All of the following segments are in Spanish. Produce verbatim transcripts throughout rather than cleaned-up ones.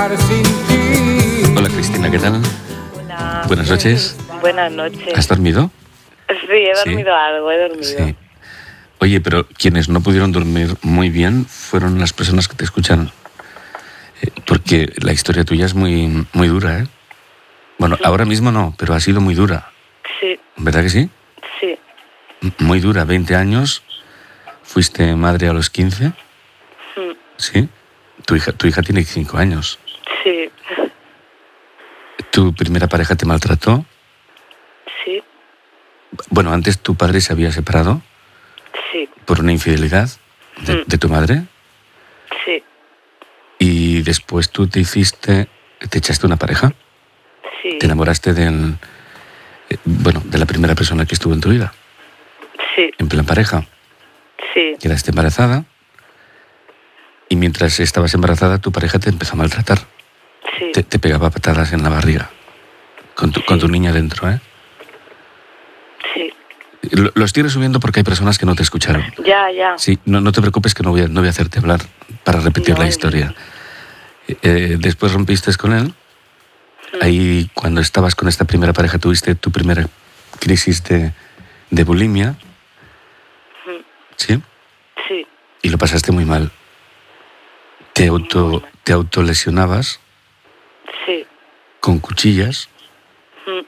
estar sin ti. Hola Cristina, ¿qué tal? Hola. Buenas noches. Buenas noches. ¿Has dormido? Sí, he ¿Sí? dormido algo, he dormido. Sí. Oye, pero quienes no pudieron dormir muy bien fueron las personas que te escucharon. Eh, porque la historia tuya es muy, muy dura, ¿eh? Bueno, Sí. ahora mismo no, pero ha sido muy dura. Sí, ¿Verdad que sí? sí, M- Muy dura, veinte años. Fuiste madre a los quince. mm, ¿Sí? Tu hija, tu hija tiene cinco años. sí, ¿Tu primera pareja te maltrató? sí, Bueno, antes tu padre se había separado sí, por una infidelidad de, Mm. de tu madre. sí, Y después tú te hiciste, te echaste una pareja, sí, te enamoraste del, eh, bueno, de la primera persona que estuvo en tu vida, sí, en plan pareja, sí, quedaste embarazada y mientras estabas embarazada tu pareja te empezó a maltratar, sí, te, te pegaba patadas en la barriga, con tu, con tu niña dentro, ¿eh? sí. Lo, lo estoy resumiendo porque hay personas que no te escucharon. Ya, ya. Sí, no, no te preocupes que no voy a, no voy a hacerte hablar para repetir No, la historia. Eh, después rompiste con él. Mm. Ahí, cuando estabas con esta primera pareja, tuviste tu primera crisis de, de bulimia. Mm. ¿Sí? Sí, Y lo pasaste muy mal. Te, auto, mal. te autolesionabas sí, con cuchillas. mm,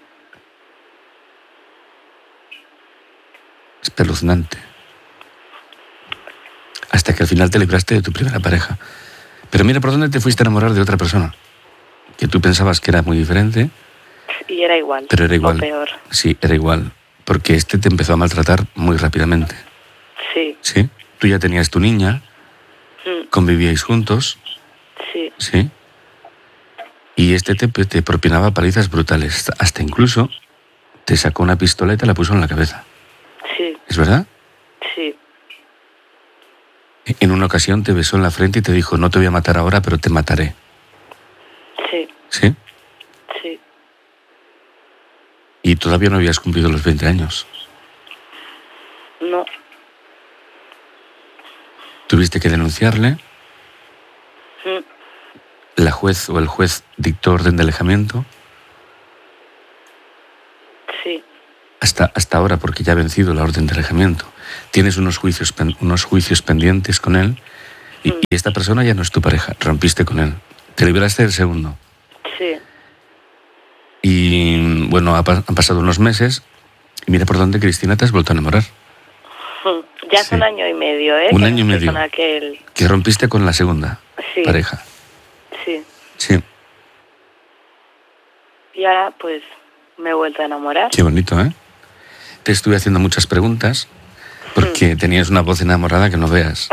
Espeluznante. Hasta que al final te libraste de tu primera pareja. Pero mira por dónde te fuiste a enamorar de otra persona. Que tú pensabas que era muy diferente, y era igual. pero era igual. O peor. Sí, era igual. Porque este te empezó a maltratar muy rápidamente. Sí, ¿Sí? Tú ya tenías tu niña, mm, convivíais juntos, sí, ¿sí? Y este te, te propinaba palizas brutales. Hasta incluso te sacó una pistola y te la puso en la cabeza. sí, ¿Es verdad? sí, En una ocasión te besó en la frente y te dijo, no te voy a matar ahora, pero te mataré. sí, ¿Sí? sí. Y todavía no habías cumplido los veinte años. No, Tuviste que denunciarle. mm, La juez o el juez dictó orden de alejamiento. sí, Hasta, hasta ahora, porque ya ha vencido la orden de alejamiento. Tienes unos juicios, pen- unos juicios pendientes con él y, y esta persona ya no es tu pareja. Rompiste con él. Te libraste del segundo. sí, Y bueno, ha pa- han pasado unos meses y mira por dónde, Cristina, te has vuelto a enamorar. mm. Ya hace Sí. un año y medio, ¿eh? Un que año y no estoy medio. Con aquel... Que rompiste con la segunda Sí, pareja. sí. Sí, Y ahora, pues, me he vuelto a enamorar. qué bonito, ¿eh? Te estuve haciendo muchas preguntas porque tenías una voz enamorada que no veas.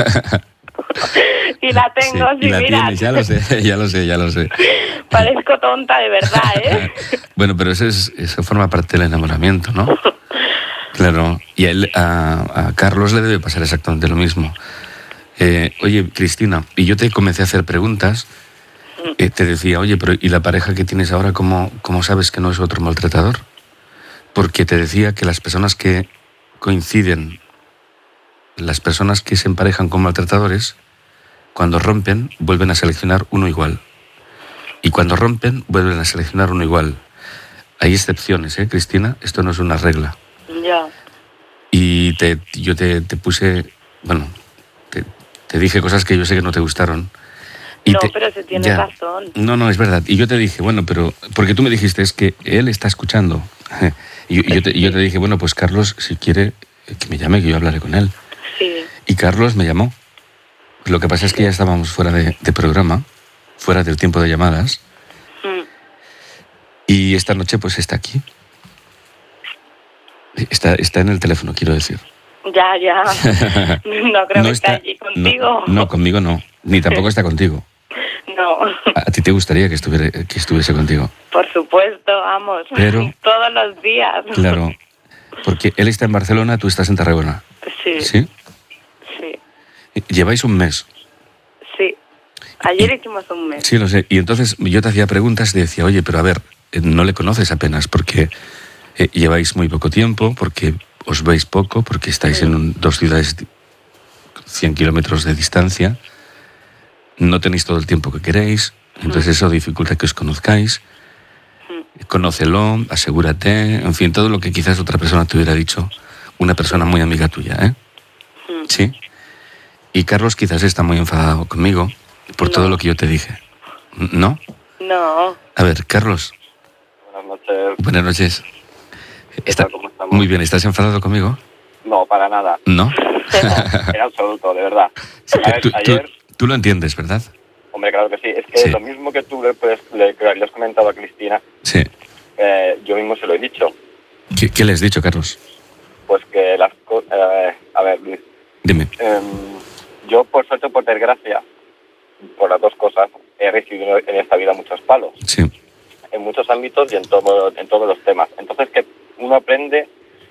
Y la tengo, Sí, sí, y la mira. tienes, ya lo sé, ya lo sé, ya lo sé. Parezco tonta de verdad, ¿eh? Bueno, pero eso, es, eso forma parte del enamoramiento, ¿no? Claro, y a, él, a, a Carlos le debe pasar exactamente lo mismo. Eh, oye, Cristina, y yo te comencé a hacer preguntas, eh, te decía, oye, pero ¿y la pareja que tienes ahora, cómo, cómo sabes que no es otro maltratador? Porque te decía que las personas que coinciden, las personas que se emparejan con maltratadores, cuando rompen, vuelven a seleccionar uno igual. Y cuando rompen, vuelven a seleccionar uno igual. Hay excepciones, ¿eh, Cristina? Esto no es una regla. Ya, Y te, yo te, te puse, bueno, te, te dije cosas que yo sé que no te gustaron. Y no, te- pero se tiene ya. razón. No, no, es verdad. Y yo te dije, bueno, pero, porque tú me dijiste, es que él está escuchando. Y, y yo, te, y yo te dije, bueno, pues Carlos, si quiere, que me llame, que yo hablaré con él. Sí, Y Carlos me llamó. Lo que pasa es que ya estábamos fuera de, de programa, fuera del tiempo de llamadas, mm, y esta noche pues está aquí. Está, está en el teléfono, quiero decir. ya, ya. No creo No que esté está- allí contigo. No, no, conmigo no. Ni tampoco está contigo. No, A, a ti te gustaría que, estuviera, que estuviese contigo. por supuesto, vamos. Pero- Todos los días. Claro, porque él está en Barcelona, tú estás en Tarragona. Sí, ¿Sí? sí, Lleváis un mes. sí. Ayer hicimos un mes. Sí, lo sé. Y entonces yo te hacía preguntas y decía, oye, pero a ver, eh, no le conoces apenas porque eh, lleváis muy poco tiempo, porque os veis poco, porque estáis en un- dos ciudades di- cien kilómetros de distancia, no tenéis todo el tiempo que queréis, Entonces eso dificulta que os conozcáis. Conócelo, asegúrate, en fin, todo lo que quizás otra persona te hubiera dicho, una persona muy amiga tuya, ¿eh? Sí. Y Carlos quizás está muy enfadado conmigo por No. todo lo que yo te dije. ¿No? No. A ver, Carlos, Buenas noches. buenas noches. Está- tal? ¿Cómo estamos? muy bien, ¿estás enfadado conmigo? No, para nada. ¿No? En absoluto, de verdad. Sí, A ver, tú, tú- ayer, tú lo entiendes, ¿verdad? hombre, claro que sí. Es que Sí. lo mismo que tú le, puedes, le, que le has comentado a Cristina, Sí. eh, yo mismo se lo he dicho. ¿Qué, qué le has dicho, Carlos? Pues que las cosas... a ver, Luis. Dime. em, yo, por suerte o por desgracia, por las dos cosas, he recibido en esta vida muchos palos. Sí. En muchos ámbitos y en, todo, en todos los temas. Entonces, que uno aprende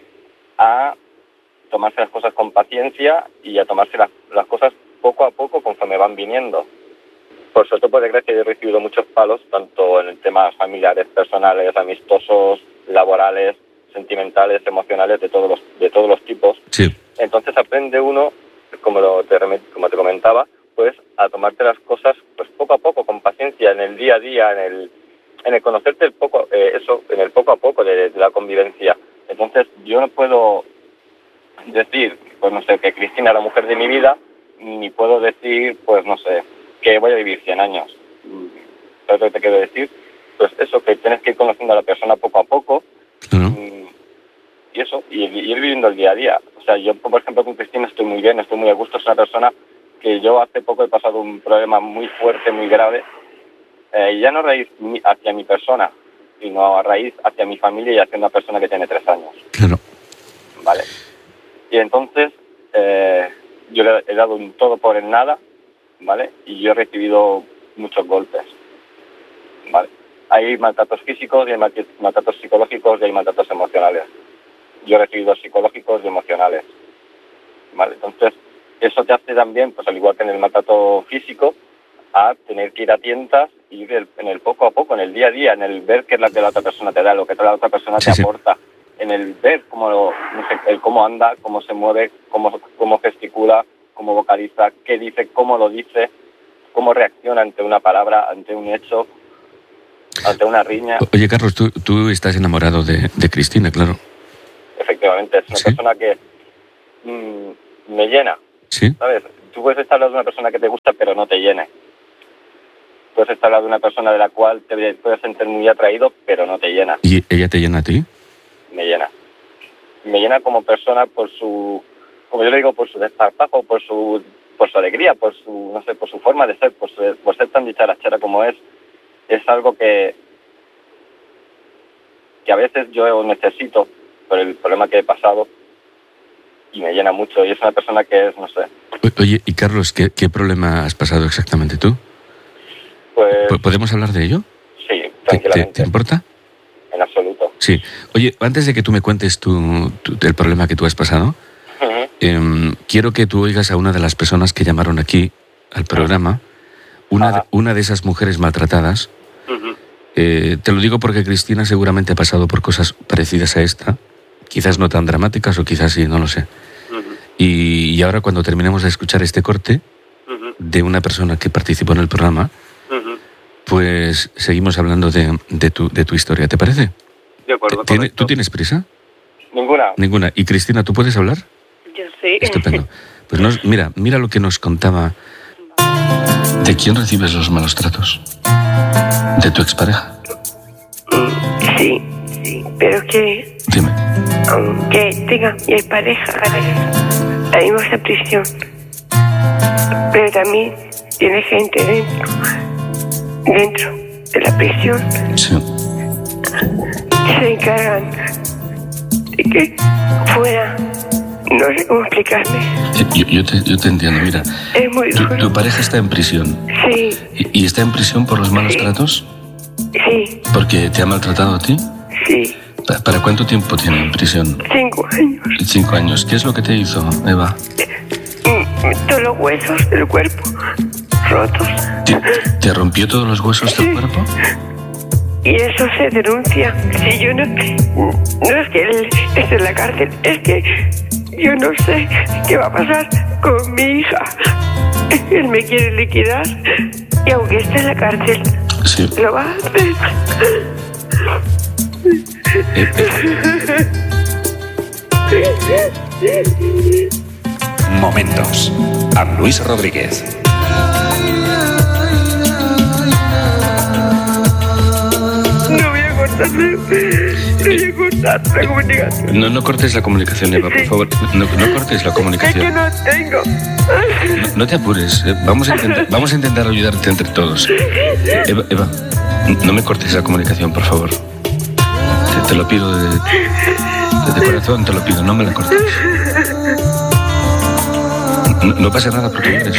a tomarse las cosas con paciencia y a tomarse las, las cosas poco a poco conforme van viniendo. Por suerte, por desgracia, he recibido muchos palos, tanto en temas familiares, personales, amistosos, laborales, sentimentales, emocionales, de todos los, de todos los tipos. Sí. Entonces aprende uno, como, lo, te, como te comentaba, pues a tomarte las cosas pues poco a poco, con paciencia, en el día a día, en el, en el conocerte el poco, eh, eso, en el poco a poco de, de la convivencia. Entonces yo no puedo decir, pues no sé, que Cristina es la mujer de mi vida, ni puedo decir, pues no sé, que voy a vivir cien años. ¿Sabes lo que te quiero decir? Pues eso, que tienes que ir conociendo a la persona poco a poco. Claro. Mm, y eso, y, y ir viviendo el día a día. O sea, yo, por ejemplo, con Cristina estoy muy bien, estoy muy a gusto. Es una persona que yo hace poco he pasado un problema muy fuerte, muy grave, eh, y ya no a raíz mi- hacia mi persona, sino a raíz hacia mi familia y hacia una persona que tiene tres años. Claro. ¿Vale? Y entonces, eh, yo le he dado un todo por el nada, ¿vale? Y yo he recibido muchos golpes, ¿vale? Hay maltratos físicos, y hay mal- maltratos psicológicos y hay maltratos emocionales. Yo he recibido psicológicos y emocionales, ¿vale? Entonces, eso te hace también, pues al igual que en el maltrato físico, a tener que ir a tientas y ir el- en el poco a poco, en el día a día, en el ver qué es lo que la otra persona te da, lo que la otra persona Sí, te sí. aporta, en el ver cómo, lo- no sé, el cómo anda, cómo se mueve, cómo, cómo gesticula, cómo vocaliza, qué dice, cómo lo dice, cómo reacciona ante una palabra, ante un hecho, ante una riña. O- Oye, Carlos, tú, tú estás enamorado de, de Cristina, claro. Efectivamente, es una Sí. persona que mm, me llena, ¿Sí? ¿sabes? Tú puedes estar hablando de una persona que te gusta, pero no te llene. Puedes estar hablando de una persona de la cual te puedes sentir muy atraído, pero no te llena. ¿Y ella te llena a ti? Me llena. Me llena como persona por su, como yo le digo, por su desparpajo, por su, por su alegría, por su, no sé, por su forma de ser, por, su, por ser tan dicharachera como es. Es algo que, que a veces yo necesito por el problema que he pasado y me llena mucho. Y es una persona que es, no sé, O- Oye, y Carlos, ¿qué, qué problema has pasado exactamente tú? pues ¿Po- ¿Podemos hablar de ello? sí, ¿Te, te- tranquilamente, te importa? en absoluto. Sí. Oye, antes de que tú me cuentes tu, tu- el problema que tú has pasado, Ujú. em, quiero que tú oigas a una de las personas que llamaron aquí al programa, una de, Ajá. una de esas mujeres maltratadas. Ujú. Eh, te lo digo porque Cristina seguramente ha pasado por cosas parecidas a esta, quizás no tan dramáticas o quizás sí, no lo sé. Ujú. Y, y ahora cuando terminemos de escuchar este corte Ujú. de una persona que participó en el programa, Ujú. pues seguimos hablando de, de, tu, de tu historia, ¿te parece? De acuerdo, ¿Tiene- correcto. ¿Tú tienes prisa? Ninguna. Ninguna. ¿Y Cristina, tú puedes hablar? Yo sí. Estupendo. Pues nos- mira, mira lo que nos contaba. ¿De quién recibes los malos tratos? ¿De tu expareja? Sí, sí, pero que Dime. aunque tenga mi pareja, ahí no está prisión. Pero también tiene gente dentro, dentro de la prisión, Sí. que se encargan de que fuera, no sé cómo explicarme, Eh, Yo, yo te, yo te entiendo, mira. es muy Tu, duro. tu pareja está en prisión. Sí, ¿Y, y está en prisión por los malos Sí. tratos? sí, ¿Porque te ha maltratado a ti? sí, ¿Pa- ¿Para cuánto tiempo tiene en prisión? cinco años. Cinco años. ¿Qué es lo que te hizo, Eva? Mm, Todos los huesos del cuerpo rotos. ¿Te, te rompió todos los huesos del cuerpo? Y eso se denuncia. Si yo no, no es que él esté en la cárcel, es que yo no sé qué va a pasar con mi hija. Él me quiere liquidar y aunque esté en la cárcel, Sí. Lo vas a hacer. Eh, eh. Momentos, amb Luis Rodríguez. No voy a cortarme. No voy a cortar la comunicación. No, no cortes la comunicación, Eva, por Sí. favor. No, no cortes la Es que comunicación. no tengo. No, no te apures. eh, Vamos a, intentar, vamos a intentar ayudarte entre todos. Eva, Eva, no me cortes la comunicación, por favor. Te, te lo pido de, de, de corazón, te lo pido. No me la cortes. No, no pasa nada porque eres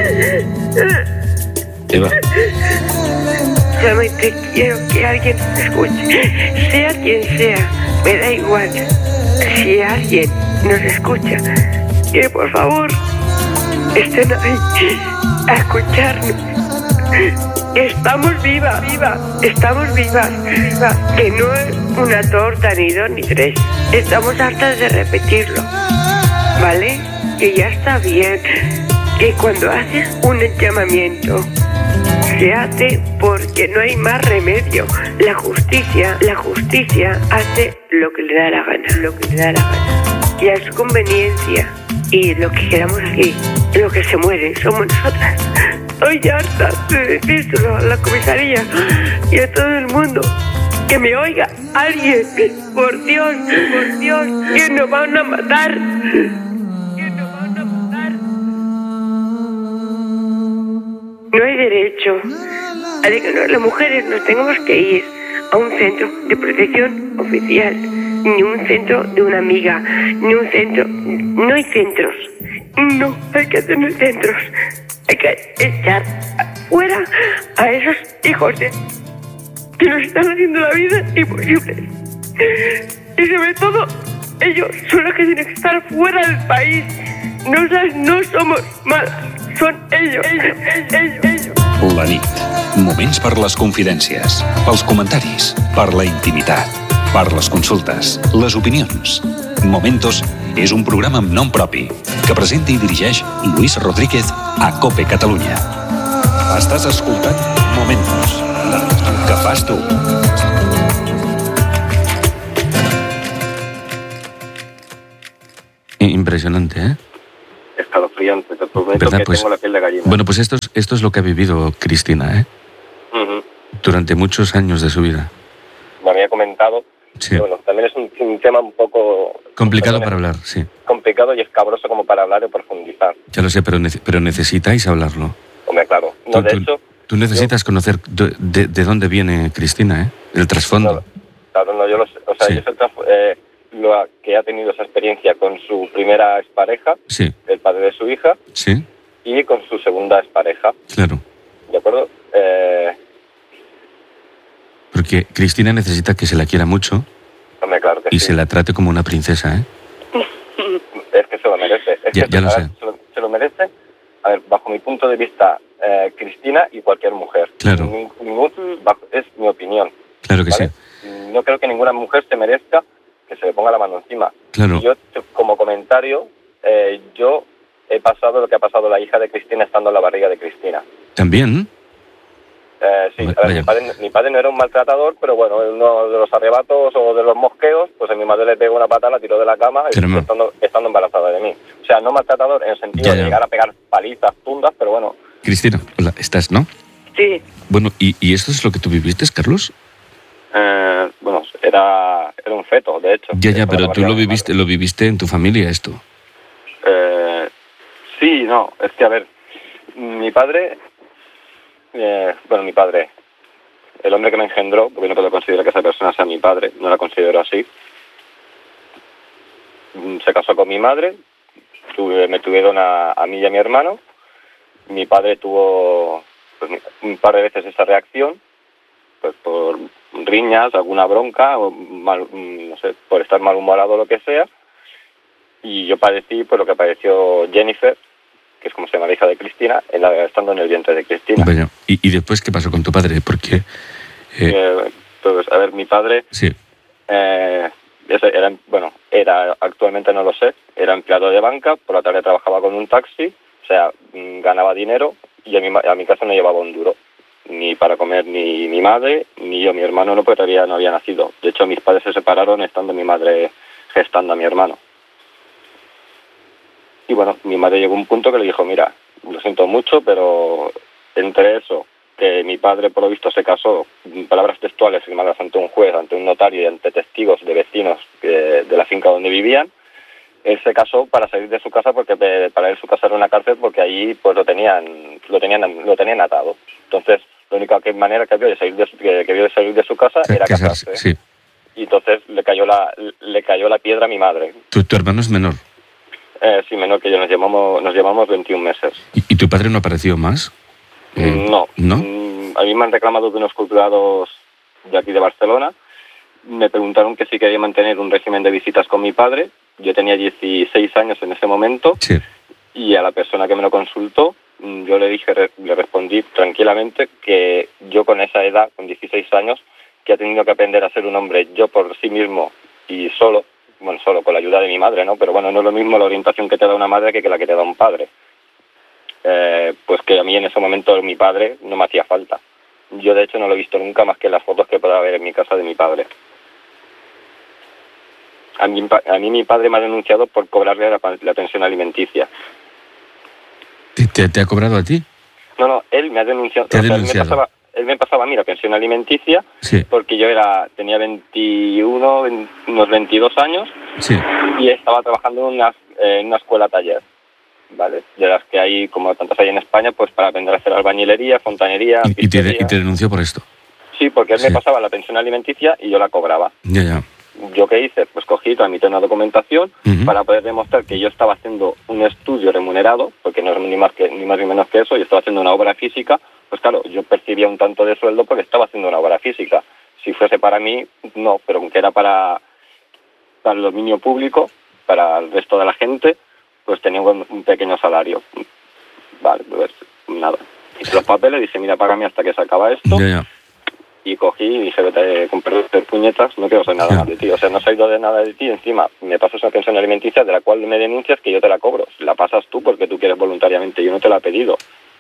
Eva. Solamente quiero que alguien me escuche. Sea quien sea, me da igual. Si alguien nos escucha, que por favor estén ahí a escucharnos. Estamos vivas, vivas, estamos vivas, vivas. Que no es una torta, ni dos, ni tres. Estamos hartas de repetirlo, ¿vale? Que ya está bien. Que cuando haces un llamamiento, se hace porque no hay más remedio. La justicia, la justicia hace lo que le da la gana, lo que le da la gana. Y a su conveniencia. Y lo que queramos aquí, lo que se muere, somos nosotras. Estoy harta de decírselo a la comisaría y a todo el mundo. Que me oiga alguien, por Dios, por Dios, que nos van a matar. Que nos van a matar. No hay derecho a de que no- las mujeres nos tengamos que ir a un centro de protección oficial, ni un centro de una amiga, ni un centro. No hay centros. No hay que tener centros. Hay que echar fuera a esos hijos de que nos están haciendo la vida imposible. Y sobre todo, ellos son los que tienen que estar fuera del país. Nosotras no somos malas, son ellos, ellos, ellos, ellos. La nit. Moments per les confidències, pels comentaris, per la intimitat, per les consultes, les opinions. Momentos és un programa amb nom propi que presenta i dirigeix Luis Rodríguez a COPE Catalunya. Estàs escoltant Momentos, la ràdio que fas tu. Impresionante, ¿eh? Escalofriante, te prometo ¿Verdad? que Pues, tengo la piel de gallina. bueno, pues esto es, esto es lo que ha vivido Cristina, ¿eh? Ujú. Durante muchos años de su vida. Me había comentado. Sí. Y bueno, también es un, un tema un poco... Complicado perdón, para hablar, sí. Complicado y escabroso como para hablar y profundizar. Ya lo sé, pero, nece- pero necesitáis hablarlo. Hombre, claro. No, Tú, de tú- hecho... tú necesitas conocer de, de- de dónde viene Cristina, ¿eh? El trasfondo. No, claro, no, yo lo sé. O sea, Sí. yo sé traf- eh, lo a- que ha tenido esa experiencia con su primera expareja, Sí, el padre de su hija, sí, y con su segunda expareja. claro. ¿De acuerdo? Eh, Porque Cristina necesita que se la quiera mucho hombre, claro que y sí. se la trate como una princesa, ¿eh? Es que se lo merece. Es Ya- que ya se, lo a sé. ver, se, lo, se lo merece, a ver, bajo mi punto de vista, eh, Cristina y cualquier mujer. Claro. Ning- ningún- bajo- es mi opinión. Claro que ¿vale? sí. No creo que ninguna mujer se merezca que se le ponga la mano encima. Claro. Y yo, como comentario, eh, yo he pasado lo que ha pasado la hija de Cristina estando en la barriga de Cristina. También, Eh, sí, Va- a ver, vaya. mi, padre, mi padre no era un maltratador, pero bueno, en uno de los arrebatos o de los mosqueos, pues a mi madre le pegó una patada, la tiró de la cama y Caramba. estando, estando embarazada de mí. O sea, no maltratador en el sentido Ya, de ya. llegar a pegar palizas, tundas, pero bueno, Cristina, hola, estás, ¿no? Sí, Bueno, ¿y, y esto es lo que tú viviste, Carlos? eh, bueno, era, era un feto, de hecho. Ya, ya, Estaba en pero la tú barriga lo de mi viviste, madre. lo viviste en tu familia esto. Eh, sí, no, es que a ver, mi padre, eh, bueno, mi padre, el hombre que me engendró, porque no puedo considerar que esa persona sea mi padre, no la considero así, mm, se casó con mi madre, tuve, me tuvieron a, a mí y a mi hermano, mi padre tuvo pues, un par de veces esa reacción, pues por riñas, alguna bronca, o mal, no sé, por estar malhumorado o lo que sea, y yo padecí pues lo que padeció Jennifer, que es como se llama la hija de Cristina, en la, estando en el vientre de Cristina. Vaya. ¿Y, y después qué pasó con tu padre? Porque, eh, Eh, pues, a ver, mi padre sí, eh, ese era, bueno, era, actualmente no lo sé, era empleado de banca, por la tarde trabajaba con un taxi, o sea, mm, ganaba dinero y a mi, ma- a mi casa no llevaba un duro. ni para comer ni mi madre, ni yo, mi hermano no, porque todavía no había nacido. De hecho, mis padres se separaron estando mi madre gestando a mi hermano. Y bueno, mi madre llegó a un punto que le dijo, mira, lo siento mucho, pero entre eso, que mi padre por lo visto se casó, palabras textuales firmadas ante un juez, ante un notario y ante testigos de vecinos de, de la finca donde vivían, él se casó para salir de su casa, porque para él su casa era una cárcel, porque allí pues lo tenían lo tenían lo tenían atado. Entonces la única manera que vio de salir de su, que, que vio de salir de su casa Que- era que casarse. casarse, sí. Y entonces le cayó la le cayó la piedra a mi madre. ¿Tu, tu hermano es menor? Eh, sí, menor que yo, nos llevamos nos llevamos veintiún meses. ¿Y, y tu padre no apareció más? Eh, no. ¿No? Mm, A mí me han reclamado de unos juzgados de aquí de Barcelona. Me preguntaron que si quería mantener un régimen de visitas con mi padre. Yo tenía dieciséis años en ese momento. Sí. Y a la persona que me lo consultó, mm, yo le dije, re- le respondí tranquilamente que yo con esa edad, con dieciséis años, que he tenido que aprender a ser un hombre yo por sí mismo y solo, bueno, solo con la ayuda de mi madre, ¿no? Pero bueno, no es lo mismo la orientación que te da una madre que, que la que te da un padre. Eh, pues que a mí en ese momento mi padre no me hacía falta. Yo de hecho no lo he visto nunca más que en las fotos que pueda haber en mi casa de mi padre. A mí, a mí mi padre me ha denunciado por cobrarle la, la pensión alimenticia. ¿Te, te, te ha cobrado a ti? No, no, él me ha denunciado. ¿Te ha o sea, denunciado? Él me, pasaba, él me pasaba a mí la pensión alimenticia, Sí. porque yo era tenía veintiuno, veinte, unos veintidós años, Sí. y estaba trabajando en una, en una escuela taller, ¿vale? De las que hay, como tantas hay en España, pues para aprender a hacer albañilería, fontanería, Y, y, te, pizzería. y te denunció por esto. Sí, porque él Sí. me pasaba la pensión alimenticia y yo la cobraba. Ya, ya. ¿Yo qué hice? Pues cogí, tramité una documentación Ujú. para poder demostrar que yo estaba haciendo un estudio remunerado, porque no es ni más, que, ni más ni menos que eso, yo estaba haciendo una obra física. Pues claro, yo percibía un tanto de sueldo porque estaba haciendo una obra física. Si fuese para mí, no, pero aunque era para, para el dominio público, para el resto de la gente, pues tenía un, un pequeño salario. Vale, pues nada. Hice los papeles, dije, mira, págame hasta que se acaba esto. Ya, ya. Y cogí y dije, vete, con perdón de puñetas, no quiero saber nada Ya. más de ti. O sea, no he salido de nada de ti. Encima, me pasas una pensión alimenticia de la cual me denuncias que yo te la cobro. La pasas tú porque tú quieres voluntariamente. Yo no te la he pedido.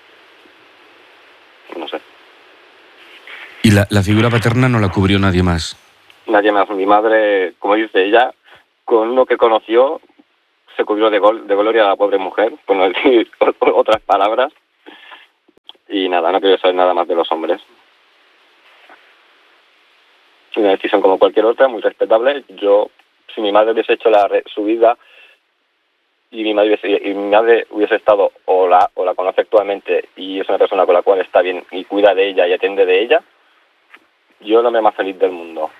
No sé. ¿Y la, la figura paterna no la cubrió nadie más? Nadie más. Mi madre, como dice ella, con lo que conoció, se cubrió de, gol, de gloria a la pobre mujer, por no decir otras palabras. Y nada, no quiero saber nada más de los hombres. Una decisión como cualquier otra, muy respetable. Yo, si mi madre hubiese hecho la re, su vida y mi madre hubiese, y mi madre hubiese estado o la o la conoce actualmente y es una persona con la cual está bien y cuida de ella y atiende de ella, yo el hombre más feliz del mundo.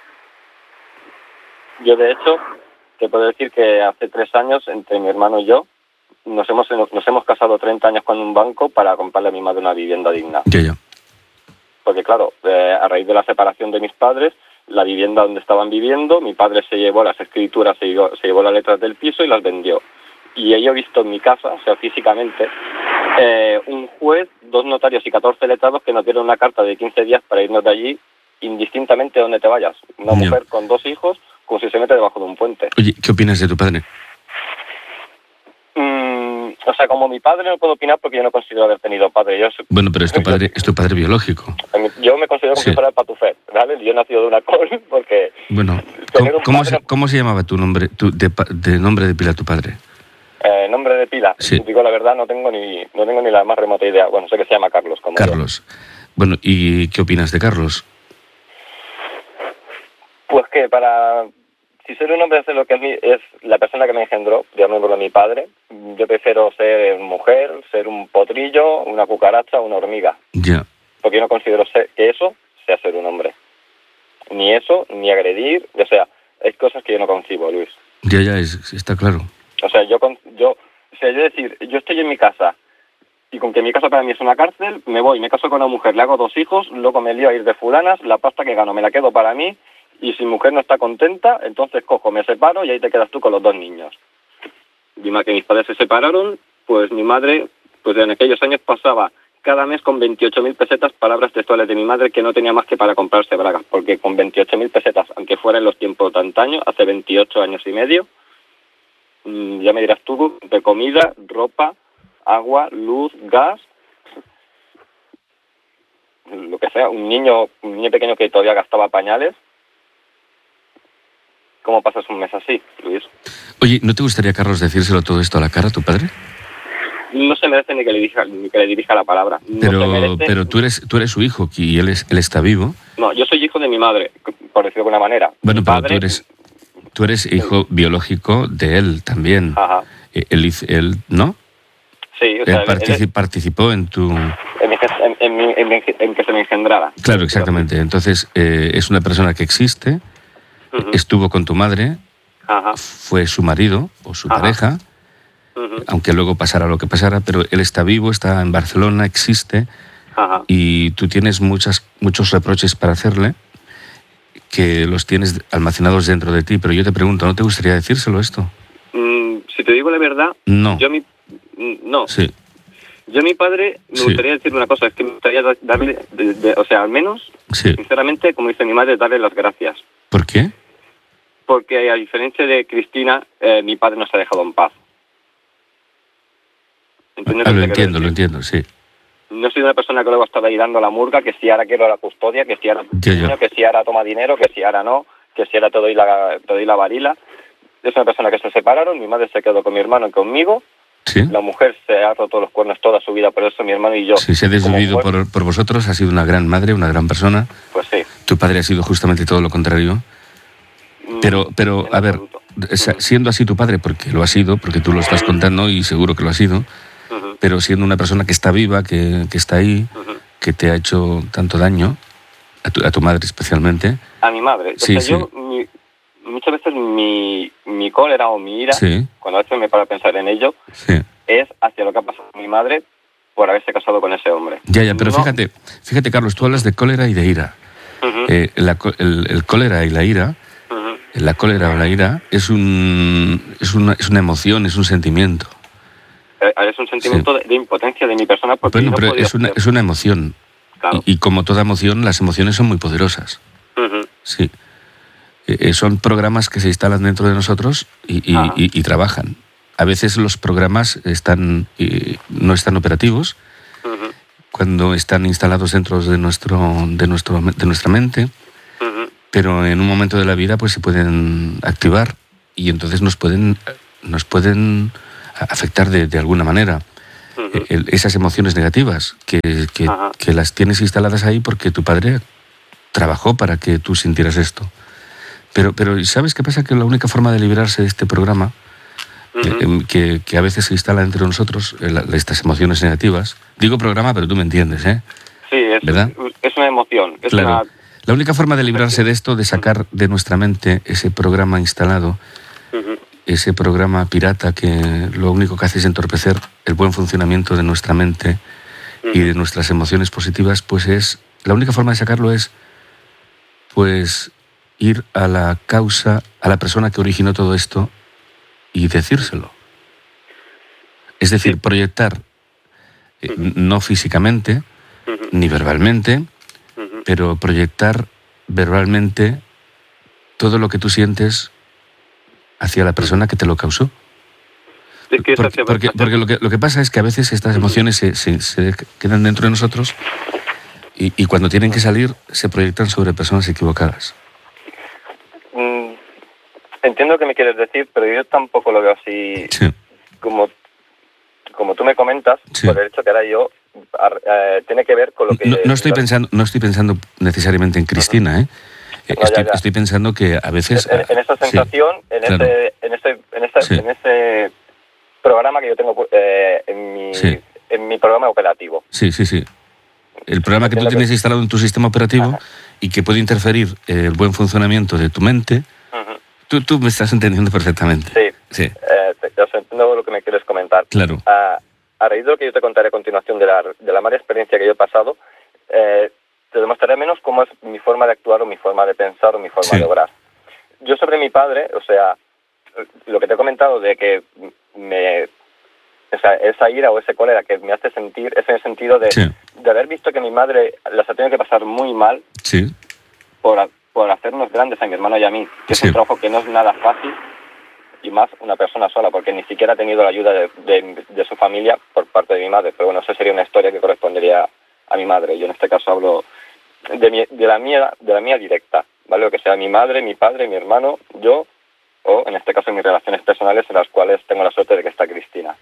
Yo, de hecho, te puedo decir que hace tres años, entre mi hermano y yo, nos hemos nos hemos casado treinta años con un banco para comprarle a mi madre una vivienda digna. Ya, ya. Porque claro, eh, a raíz de la separación de mis padres, la vivienda donde estaban viviendo, mi padre se llevó las escrituras, se llevó, se llevó las letras del piso y las vendió. Y yo he visto en mi casa, o sea, físicamente, eh, un juez, dos notarios y catorce letrados que nos dieron una carta de quince días para irnos de allí, indistintamente de donde te vayas. Una Ya. mujer con dos hijos, como si se mete debajo de un puente. Oye, ¿qué opinas de tu padre? Mm, o sea, como mi padre no puedo opinar porque yo no considero haber tenido padre. Yo soy- Bueno, pero es tu padre, es tu padre biológico. Yo me considero como Sí. si fuera el patufet, ¿vale? Yo he nacido de una col porque... Bueno, Tener ¿cómo, un cómo padre se, no- cómo se llamaba tu nombre, tu, de, pa- de nombre de pila tu padre? Eh, nombre de pila, Sí. digo la verdad, no tengo ni no tengo ni la más remota idea. Bueno, sé que se llama Carlos, como yo. Carlos. Bueno, ¿y qué opinas de Carlos? Pues que para... Si ser un hombre es lo que es, mi, es la persona que me engendró, llamémoslo mi padre, yo prefiero ser mujer, ser un potrillo, una cucaracha, una hormiga. Ya. Porque yo no considero ser, que eso sea ser un hombre. Ni eso, ni agredir, o sea, hay cosas que yo no concibo, Luis. Ya, ya, es, está claro. O sea, yo, con- yo, o sea, yo decir, yo estoy en mi casa y con que mi casa para mí es una cárcel, me voy, me caso con una mujer, le hago dos hijos, luego me lío a ir de fulanas, la pasta que gano me la quedo para mí y si mi mujer no está contenta, entonces cojo, me separo y ahí te quedas tú con los dos niños. Dime que mis padres se separaron, pues mi madre, pues en aquellos años pasaba cada mes con veintiocho mil pesetas, palabras textuales de mi madre, que no tenía más que para comprarse bragas, porque con veintiocho mil pesetas, aunque fuera en los tiempos de antaño, hace veintiocho años y medio, mmm, ya me dirás tú, de comida, ropa, agua, luz, gas, lo que sea, un niño, un niño pequeño que todavía gastaba pañales. ¿Cómo pasas un mes así, Luis? Oye, ¿no te gustaría, Carlos, decírselo todo esto a la cara a tu padre? No se merece ni que le dirija, ni que le dirija la palabra. No Pero, se merece... pero tú eres tú eres su hijo y él es él está vivo. No, yo soy hijo de mi madre, por decirlo de alguna manera. Bueno, Mi pero padre... tú eres tú eres hijo biológico de él también. Ajá. Eh, Él, hizo- él ¿no? Sí, o Él sea, él- partici- él- participó en tu... en, mi gen- en, en mi- en mi- en que se me engendrara. Claro, exactamente. Entonces, eh, es una persona que existe, Ujú. estuvo con tu madre, Ajá. fue su marido o su Ajá. pareja, Ujú. aunque luego pasara lo que pasara, pero él está vivo, está en Barcelona, existe, Ajá. y tú tienes muchas, muchos reproches para hacerle, que los tienes almacenados dentro de ti, pero yo te pregunto, ¿no te gustaría decírselo esto? Mm, si te digo la verdad, No. yo a mi... mm, No, Sí. yo a mi padre me Sí. gustaría decirle una cosa, es que me gustaría da- darle, de- de- o sea, al menos, Sí. sinceramente, como dice mi madre, darle las gracias. ¿Por qué? Porque a diferencia de Cristina, eh, mi padre nos ha dejado en paz. ¿Entiendes Ah, lo lo que quiero entiendo, lo decir? entiendo, sí. No soy una persona que luego está ahí dando la murga, que si ahora quiero la custodia, que si ahora Ya, ya. niño, que si ahora toma dinero, que si ahora no, que si ahora te doy la, te doy la varila. Es una persona que se separaron, mi madre se quedó con mi hermano y conmigo, ¿Sí? la mujer se ha roto los cuernos toda su vida, por eso mi hermano y yo. Si se ha desvivido como mujer, por, por vosotros, ha sido una gran madre, una gran persona. Pues sí. Tu padre ha sido justamente todo lo contrario. Mm, Pero, pero en a ver, absoluto. sa- siendo así tu padre, porque lo ha sido, porque tú lo estás contando y seguro que lo ha sido, Ujú, pero siendo una persona que está viva, que, que está ahí, ujú. que te ha hecho tanto daño, a tu, a tu madre especialmente, A mi madre. O Sí, sea, sí. yo, mi- muchas veces mi, mi cólera o mi ira, sí, cuando a veces me paro a pensar en ello, sí. es hacia lo que ha pasado con mi madre por haberse casado con ese hombre. Ya, ya, pero No- fíjate, fíjate, Carlos, tú hablas de cólera y de ira. Ujú, Eh, la co- el, el cólera y la ira, ujú. la cólera o la ira, es, un, es, una, es una emoción, es un sentimiento. Eh, Es un sentimiento de, de impotencia de mi persona porque Bueno, no pero podía es una, hacer- es una emoción. Claro. Y, y como toda emoción, las emociones son muy poderosas. Ujú, Sí. Eh, eh, son programas que se instalan dentro de nosotros y, y- Ajá. y- y trabajan. A veces los programas están, eh, no están operativos ujú, cuando están instalados dentro de, nuestro, de, nuestro, de nuestra mente, ujú. pero en un momento de la vida pues se pueden activar y entonces nos pueden, nos pueden afectar de, de alguna manera. Ujú. El- esas emociones negativas que, que, Ajá. que las tienes instaladas ahí porque tu padre trabajó para que tú sintieras esto. Pero, pero ¿sabes qué pasa? Que la única forma de librarse de este programa, Ujú. eh, em, que, que a veces se instala entre nosotros, eh, la- estas emociones negativas, digo programa, pero tú me entiendes, ¿eh? Sí, es, ¿Verdad? es una emoción. Es Claro. una... La única forma de librarse de esto, de sacar de nuestra mente ese programa instalado, Ujú, ese programa pirata que lo único que hace es entorpecer el buen funcionamiento de nuestra mente y de nuestras emociones positivas, pues es, la única forma de sacarlo es, pues, ir a la causa, a la persona que originó todo esto y decírselo. Es decir, proyectar, eh, no físicamente, ujú, ni verbalmente, ujú. pero proyectar verbalmente todo lo que tú sientes hacia la persona que te lo causó. Es que es Porque, hacia- porque, hacia- porque lo, que, lo que pasa es que a veces estas emociones se, se- se quedan dentro de nosotros y, y cuando tienen que salir se proyectan sobre personas equivocadas. Mm, entiendo lo que me quieres decir, pero yo tampoco lo veo así Sí, como, como tú me comentas, Sí. por el hecho que ahora yo ar- eh, tiene que ver con lo que... no, no estoy pensando, no estoy pensando necesariamente en Cristina, ¿eh? Eh, No, ya, estoy, ya. estoy pensando que a veces... En, en esa sí, sensación, en, claro. ese, en, ese, en, ese, Sí. en ese programa que yo tengo eh, en, mi, Sí. en mi programa operativo. Sí, sí, sí. El programa que tú Entiendo que- tienes instalado en tu sistema operativo Ajá. y que puede interferir eh, el buen funcionamiento de tu mente, Ujú. tú, tú me estás entendiendo perfectamente. Sí, Sí, eh, te- ya sé, entiendo lo que me quieres comentar. claro. A, a raíz de lo que yo te contaré a continuación de la, de la mala experiencia que yo he pasado, eh, te demostraré menos cómo es mi forma de actuar o mi forma de pensar o mi forma Sí. de obrar. Yo sobre mi padre, o sea, lo que te he comentado de que me... O sea, esa ira o ese cólera que me hace sentir es en el sentido de, Sí. de haber visto que mi madre las ha tenido que pasar muy mal Sí, por, a- por hacernos grandes a mi hermano y a mí, que Sí. es un trabajo que no es nada fácil, y más una persona sola, porque ni siquiera ha tenido la ayuda de, de- de su familia por parte de mi madre. Pero bueno, eso sería una historia que correspondería a mi madre. Yo en este caso hablo de, mi, de la mía de la mía directa, ¿vale? Lo que sea mi madre, mi padre, mi hermano, yo, o en este caso mis relaciones personales en las cuales tengo la suerte de que está Cristina.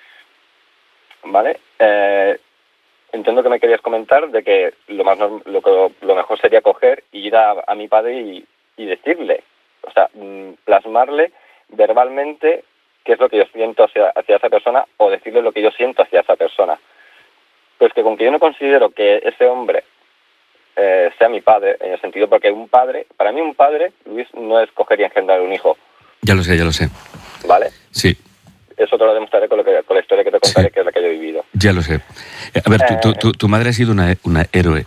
¿Vale? Eh, entiendo que me querías comentar de que lo más norm- lo, que, lo mejor sería coger y ir a, a mi padre y, y decirle, o sea, plasmarle verbalmente qué es lo que yo siento hacia, hacia esa persona, o decirle lo que yo siento hacia esa persona. Pues que con que yo no considero que ese hombre eh, sea mi padre, en el sentido porque un padre, para mí un padre, Luis, no es coger y engendrar un hijo. Ya lo sé, ya lo sé. ¿Vale? Sí. Eso te lo demostraré con, lo que, con la historia que te contaré, Sí. que es la que yo he vivido. Ya lo sé. A ver, tu, tu, tu, tu madre ha sido una, una héroe.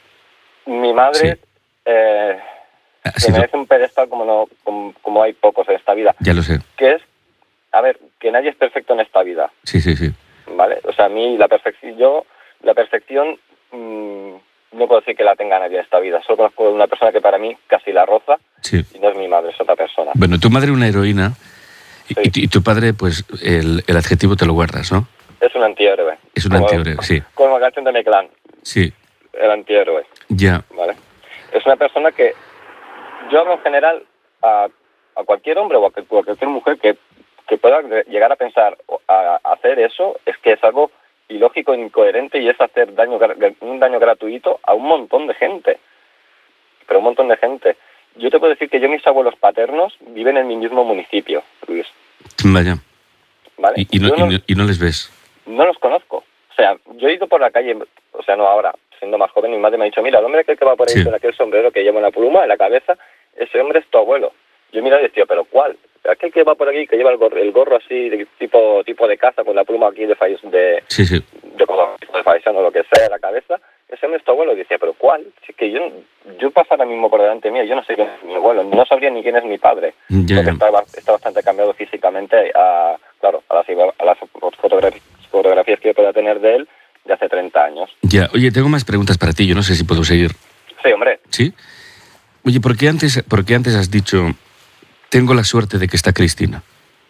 Mi madre Sí. eh, Ha se sido- merece un pedestal como, no, como, como hay pocos en esta vida. Ya lo sé. Que es, a ver, que nadie es perfecto en esta vida, Sí, sí, sí. ¿vale? O sea, a mí la perfección, yo, la perfección, mmm, no puedo decir que la tenga nadie en esta vida. Solo conozco una persona que para mí casi la roza, Sí. y no es mi madre, es otra persona. Bueno, tu madre una heroína y, Sí. y tu- y tu padre, pues, el, el adjetivo te lo guardas, ¿no? Es un antihéroe. Es un Como- antihéroe, sí. Como la canción de mi clan, Sí, el antihéroe. ya. ¿Vale? Es una persona que yo hablo en general a, a cualquier hombre o a, que- o a cualquier mujer que, que pueda llegar a pensar o a, a hacer eso, es que es algo ilógico, incoherente, y es hacer daño gra- un daño gratuito a un montón de gente. Pero un montón de gente. Yo te puedo decir que yo, mis abuelos paternos viven en mi mismo municipio, Luis. Vaya. ¿Vale? Y, y no, Yo y, no- no, y no les ves. no los conozco. O sea, yo he ido por la calle, o sea, no ahora, siendo más joven, mi madre me ha dicho, mira, el hombre aquel que va por ahí Sí. con aquel sombrero que lleva una pluma en la cabeza, ese hombre es tu abuelo. Yo he mirado y decía, ¿pero cuál? Aquel que va por aquí, que lleva el gorro, el gorro así, de tipo tipo de casa, con la pluma aquí de fais, de, Sí, sí. de, color, de faisano o lo que sea en la cabeza, ese hombre es tu abuelo. Y decía, ¿pero cuál? Si es que yo, yo paso ahora mismo por delante mío, yo no sé quién es mi abuelo, no sabría ni quién es mi padre. Ya, Porque ya. está, ba- está bastante cambiado físicamente a, claro, a las, a las fotogra- fotografías que yo pueda tener de él de hace treinta años. Ya. Oye, tengo más preguntas para ti. Yo no sé si puedo seguir. Sí, hombre. ¿Sí? Oye, ¿por qué antes, por qué antes has dicho, tengo la suerte de que está Cristina?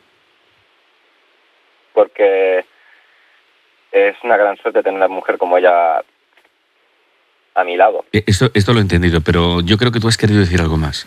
Porque es una gran suerte tener una mujer como ella a mi lado. Eh, Esto, esto lo he entendido, pero yo creo que tú has querido decir algo más.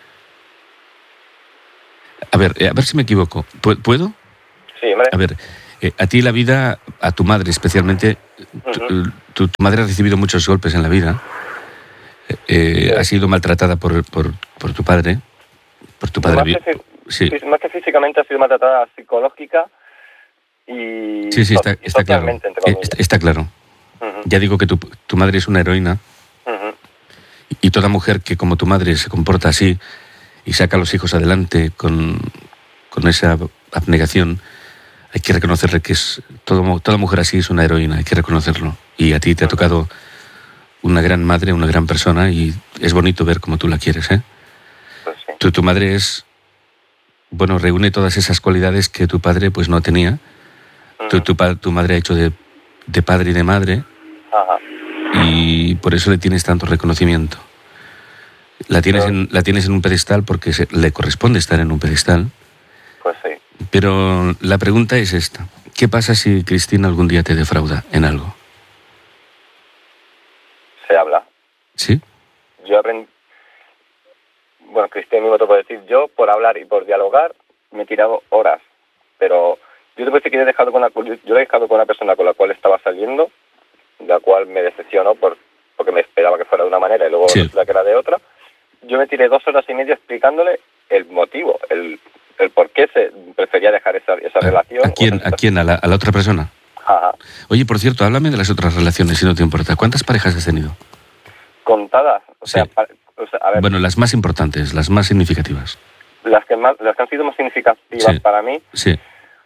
A ver, eh, a ver si me equivoco. ¿Pu- ¿Puedo? Sí, hombre. A ver, eh, a ti la vida, a tu madre especialmente, tu, Ujú. tu- tu madre ha recibido muchos golpes en la vida. Eh, eh, Sí. Ha sido maltratada por, por, por tu padre. Por tu padre. Más vi- que, fí- Sí, fí- más que físicamente ha sido maltratada psicológica y, sí, sí, está, so- y está claro. socialmente, entre Eh, comillas. Está, está claro. Ujú, Ya digo que tu, tu madre es una heroína ujú. y toda mujer que como tu madre se comporta así y saca a los hijos adelante con, con esa abnegación, hay que reconocerle que es todo, toda mujer así es una heroína, hay que reconocerlo. Y a ti te ha tocado una gran madre, una gran persona, y es bonito ver cómo tú la quieres, ¿eh? Pues sí. Tu, tu madre es, bueno, reúne todas esas cualidades que tu padre pues no tenía. Tu, Ujú. tu, pa- tu madre ha hecho de, de padre y de madre, Ajá. y por eso le tienes tanto reconocimiento. La tienes, Claro. en, la tienes en un pedestal porque se- le corresponde estar en un pedestal. Pues sí. Pero la pregunta es esta. ¿Qué pasa si Cristina algún día te defrauda en algo? Se habla. ¿Sí? Yo aprendí... Bueno, Cristian mismo te puedo decir, yo por hablar y por dialogar me he tirado horas, pero yo te puedo decir que yo he dejado con una, yo he dejado con una persona con la cual estaba saliendo, la cual me decepcionó por, porque me esperaba que fuera de una manera y luego Sí. resulta que era de otra. Yo me tiré dos horas y media explicándole el motivo, el, el por qué se prefería dejar esa, esa relación. ¿A quién? ¿A quién? ¿A la, a la otra persona? Ajá. Oye, por cierto, háblame de las otras relaciones, si no te importa. ¿Cuántas parejas has tenido? Contadas, o sea, Sí. pa- o sea, a ver, Bueno, las más importantes, las más significativas. las que más, las que han sido más significativas Sí. para mí. Sí.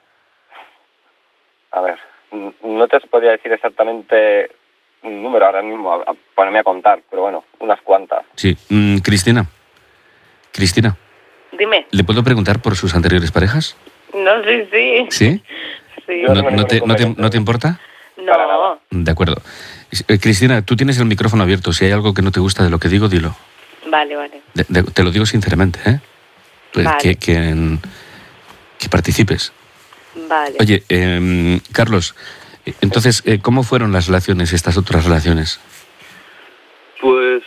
A ver, n- no te podría decir exactamente un número ahora mismo, a, a ponerme a contar, pero bueno, unas cuantas. Sí. Mm, Cristina. Cristina, Dime. ¿le puedo preguntar por sus anteriores parejas? No, sí, sí. ¿Sí? Sí. Yo ¿No, tengo no te, ningún no, te, inconveniente. ¿No te importa? Para nada. No. De acuerdo. Eh, Cristina, tú tienes el micrófono abierto. Si hay algo que no te gusta de lo que digo, dilo. Vale, vale. De- de- te lo digo sinceramente, ¿eh? Pues Vale. que, que, en- que participes. Vale. Oye, em, Carlos, Entonces, eh, ¿cómo fueron las relaciones, estas otras relaciones? Pues,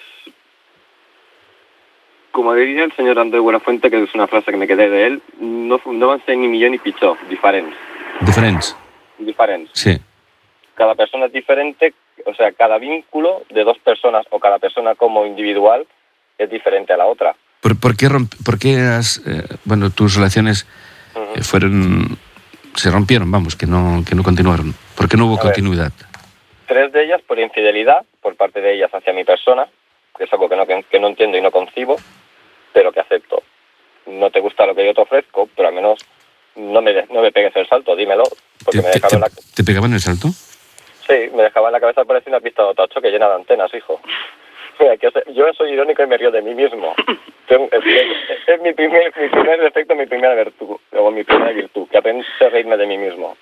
como diría el señor Andrés Buenafuente, que es una frase que me quedé de él, no, no van a ser ni millón ni pitjor, diferents. Diferentes. Diferents. Sí. Cada persona es diferente, o sea, cada vínculo de dos personas o cada persona como individual es diferente a la otra. ¿Por, por qué, romp, por qué has, eh, bueno, tus relaciones Uh-huh. eh, fueron, se rompieron, vamos, que no, que no continuaron? ¿Por qué no hubo A ver. continuidad? Tres de ellas por infidelidad, por parte de ellas hacia mi persona, que es algo que no, que, que no entiendo y no concibo, pero que acepto. No te gusta lo que yo te ofrezco, pero al menos no me, de- no me pegues el salto, dímelo, porque ¿Te, me te, dejaron la... te- te pegaban el salto? Sí, me dejaba en la cabeza parecía una pista de autochoque llena de antenas, hijo. Mira, que os- yo soy irónico y me río de mí mismo. Tengo- Es, es- es mi, primer, mi primer defecto, mi primera virtud, o mi primera virtud, que aprendí a reírme de mí mismo.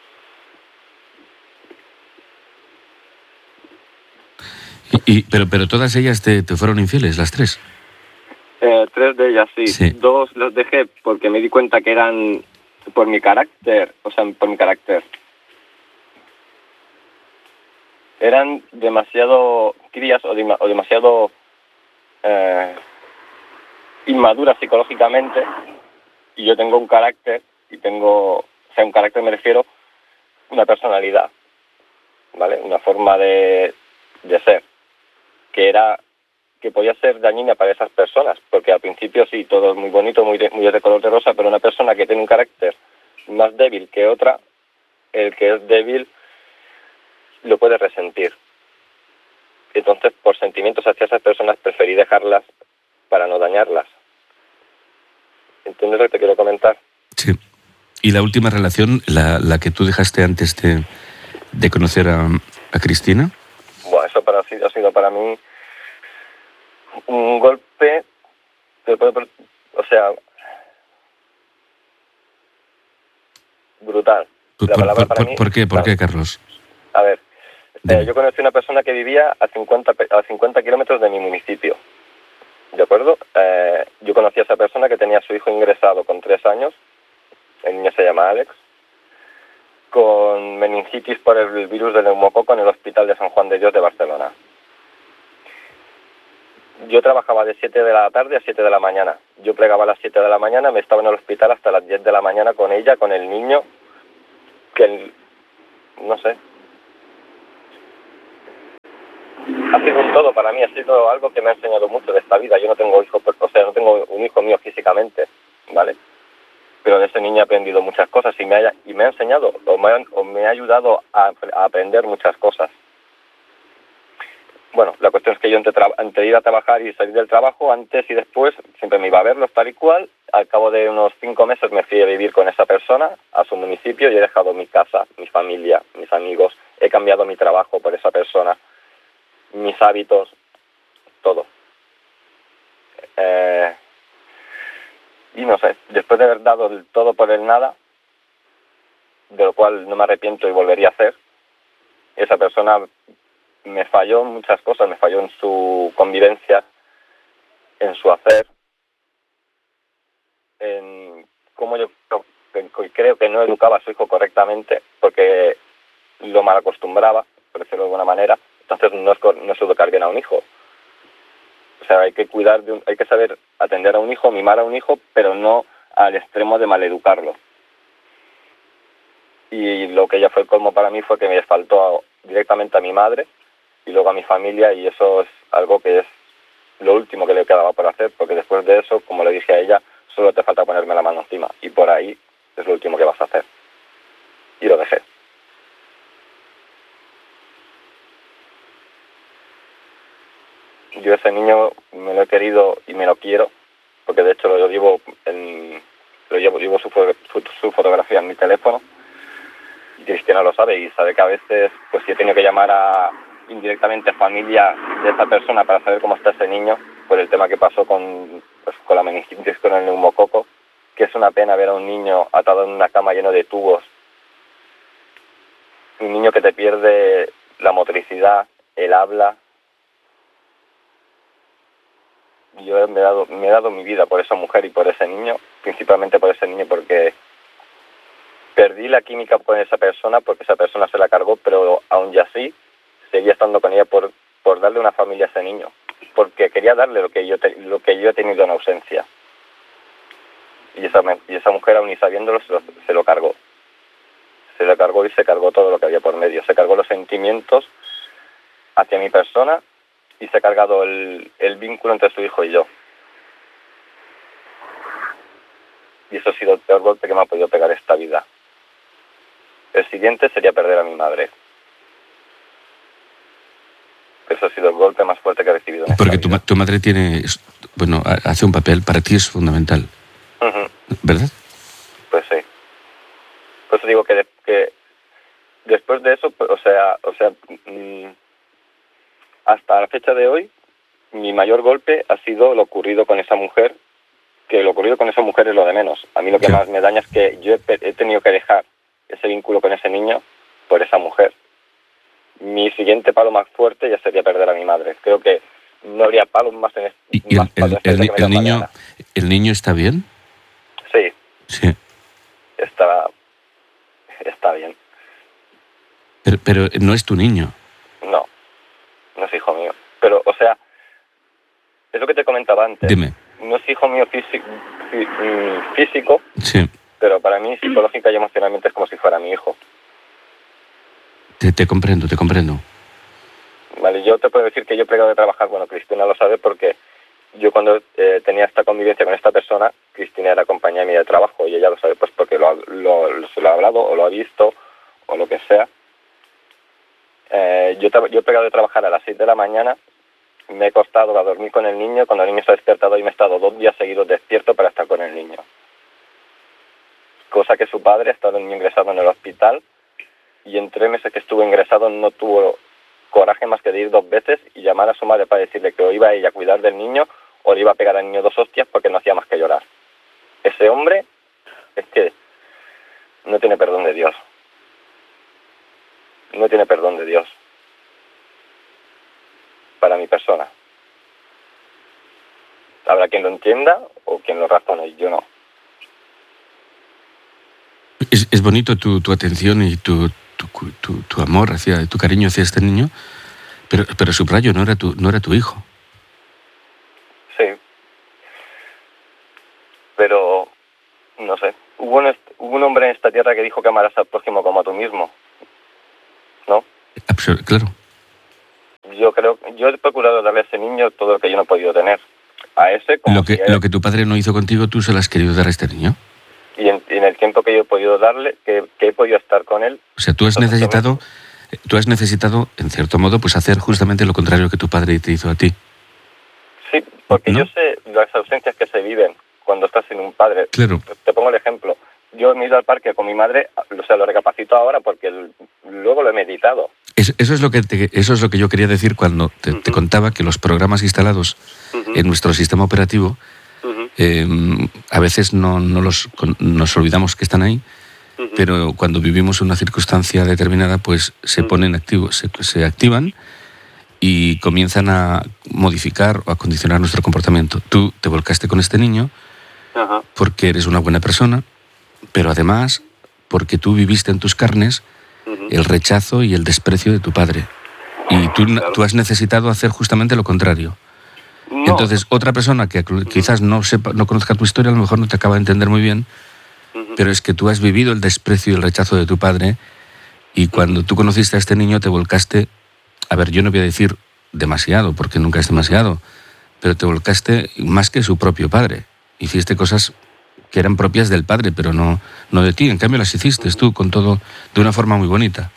Y, y- pero, pero todas ellas te, te fueron infieles, las tres. Eh, tres de ellas, sí. Sí. Dos los dejé porque me di cuenta que eran por mi carácter, o sea, por mi carácter. Eran demasiado crías o, dema- o demasiado eh, inmaduras psicológicamente, y yo tengo un carácter, y tengo, o sea, un carácter me refiero, una personalidad, ¿vale? Una forma de, de ser, que era que podía ser dañina para esas personas, porque al principio sí, todo es muy bonito, muy de, muy de color de rosa, pero una persona que tiene un carácter más débil que otra, el que es débil lo puede resentir. Entonces, por sentimientos hacia esas personas, preferí dejarlas para no dañarlas. ¿Entiendes lo que te quiero comentar? Sí. Y la última relación, la, la que tú dejaste antes de, de conocer a, a Cristina. Bueno, eso para, ha sido para mí un golpe, o sea, brutal. ¿Por, La palabra por, para por, mí, ¿por qué, por qué, Carlos? A ver, Dime. eh, yo conocí una persona que vivía a cincuenta, pe- a cincuenta kilómetros de mi municipio, ¿de acuerdo? Eh, yo conocí a esa persona que tenía a su hijo ingresado con tres años, el niño se llama Alex, con meningitis por el virus del neumococo en el Hospital de San Juan de Dios de Barcelona. Yo trabajaba de siete de la tarde a siete de la mañana. Yo plegaba a las siete de la mañana, me estaba en el hospital hasta las diez de la mañana con ella, con el niño, que el, no sé. Ha sido un todo para mí, ha sido algo que me ha enseñado mucho de esta vida. Yo no tengo hijos, o sea, no tengo un hijo mío físicamente, ¿vale? Pero de ese niño he aprendido muchas cosas y me ha, y me ha enseñado, o me ha, o me ha ayudado a, a aprender muchas cosas. Bueno, la cuestión es que yo entre, tra- entre ir a trabajar y salir del trabajo, antes y después, siempre me iba a verlos tal y cual. Al cabo de unos cinco meses me fui a vivir con esa persona a su municipio y he dejado mi casa, mi familia, mis amigos. He cambiado mi trabajo por esa persona, mis hábitos, todo. Eh, y no sé, después de haber dado el todo por el nada, de lo cual no me arrepiento y volvería a hacer, esa persona me falló en muchas cosas, me falló en su convivencia, en su hacer, en cómo yo creo, creo que no educaba a su hijo correctamente, porque lo mal acostumbraba, por decirlo de alguna manera. Entonces no es, no es educar bien a un hijo. O sea, hay que cuidar, de un, hay que saber atender a un hijo, mimar a un hijo, pero no al extremo de maleducarlo. Y lo que ya fue el colmo para mí fue que me faltó directamente a mi madre y luego a mi familia, y eso es algo que es lo último que le quedaba por hacer, porque después de eso, como le dije a ella, solo te falta ponerme la mano encima, y por ahí es lo último que vas a hacer. Y lo dejé. Yo ese niño me lo he querido y me lo quiero, porque de hecho lo llevo en, lo llevo, llevo su, su, su fotografía en mi teléfono, y Cristina lo sabe, y sabe que a veces pues si he tenido que llamar a indirectamente familia de esa persona para saber cómo está ese niño, por el tema que pasó con, pues, con la meningitis, con el neumococo, que es una pena ver a un niño atado en una cama lleno de tubos, un niño que te pierde la motricidad, el habla. Yo me he dado, me he dado mi vida por esa mujer y por ese niño, principalmente por ese niño, porque perdí la química con esa persona porque esa persona se la cargó, pero aún y así seguía estando con ella por, por darle una familia a ese niño, porque quería darle lo que yo te, lo que yo he tenido en ausencia. Y esa, y esa mujer, aún y sabiéndolo, se lo, se lo cargó. Se lo cargó y se cargó todo lo que había por medio. Se cargó los sentimientos hacia mi persona y se ha cargado el, el vínculo entre su hijo y yo. Y eso ha sido el peor golpe que me ha podido pegar esta vida. El siguiente sería perder a mi madre. Eso ha sido el golpe más fuerte que he recibido en esta Porque tu, vida. ma- tu madre tiene, bueno, ha- hace un papel, para ti es fundamental, Ujú. ¿verdad? Pues sí. Por eso digo que, de- que después de eso, pues, o sea, o sea, mm, hasta la fecha de hoy, mi mayor golpe ha sido lo ocurrido con esa mujer, que lo ocurrido con esa mujer es lo de menos. A mí lo que Claro. más me daña es que yo he, pe- he tenido que dejar ese vínculo con ese niño por esa mujer. Mi siguiente palo más fuerte ya sería perder a mi madre. Creo que no habría palos más en este, ¿Y, y el, más palos el- en este el ni- que me el dan niño, mañana. el niño está bien? Sí, Sí. está, está bien. Pero, pero no es tu niño. No, no es hijo mío. Pero, o sea, es lo que te comentaba antes. Dime. No es hijo mío físico, físico, Sí. pero para mí psicológica y emocionalmente es como si fuera mi hijo. Te, te comprendo, te comprendo. Vale, yo te puedo decir que yo he plegado de trabajar, bueno, Cristina lo sabe porque yo cuando eh, tenía esta convivencia con esta persona, Cristina era compañera mía de trabajo y ella lo sabe pues porque lo, ha- lo, lo- se lo ha hablado o lo ha visto o lo que sea. Eh, yo, tra- yo he plegado de trabajar a las seis de la mañana, me he costado a dormir con el niño, cuando el niño se ha despertado y me he estado dos días seguidos despierto para estar con el niño. Cosa que su padre ha estado el niño ingresado en el hospital y en tres meses que estuvo ingresado no tuvo coraje más que de ir dos veces y llamar a su madre para decirle que o iba ella a cuidar del niño o le iba a pegar al niño dos hostias porque no hacía más que llorar. Ese hombre es que no tiene perdón de Dios. No tiene perdón de Dios para mi persona. Habrá quien lo entienda o quien lo razone, yo no. Es, es bonito tu, tu atención y tu, tu, tu, tu amor hacia, tu cariño hacia este niño, pero, pero subrayo, no era tu, no era tu hijo. Sí. Pero, no sé, hubo un, est- hubo un hombre en esta tierra que dijo que amarás al prójimo como a tú mismo. ¿No? Absol- claro. Yo creo, yo he procurado darle a ese niño todo lo que yo no he podido tener. A ese, como Lo que, si a él. lo que tu padre no hizo contigo, tú se lo has querido dar a este niño. Y en, en el tiempo que yo he podido darle, que, que he podido estar con él, O sea, tú has Entonces, necesitado, tú has necesitado, en cierto modo, pues hacer justamente lo contrario que tu padre te hizo a ti. sí, porque ¿No? yo sé las ausencias que se viven cuando estás sin un padre. Claro. Te pongo el ejemplo. Yo me he ido al parque con mi madre, o sea, lo recapacito ahora porque el- luego lo he meditado. Eso, eso es lo que te- eso es lo que yo quería decir cuando te, te contaba que los programas instalados en nuestro sistema operativo eh, a veces no, no los con- nos olvidamos que están ahí, pero cuando vivimos una circunstancia determinada, pues se ponen activos, se, se activan y comienzan a modificar o a condicionar nuestro comportamiento. Tú te volcaste con este niño Ajá. porque eres una buena persona, pero además porque tú viviste en tus carnes el rechazo y el desprecio de tu padre. Y tú, Claro. tú has necesitado hacer justamente lo contrario. No, Entonces, otra persona que cl- quizás no sepa, no conozca tu historia, a lo mejor no te acaba de entender muy bien, pero es que tú has vivido el desprecio y el rechazo de tu padre y cuando tú conociste a este niño te volcaste, a ver, yo no voy a decir demasiado, porque nunca es demasiado, pero te volcaste más que su propio padre. Hiciste cosas que eran propias del padre, pero no, no de ti. En cambio, las hiciste tú con todo de una forma muy bonita.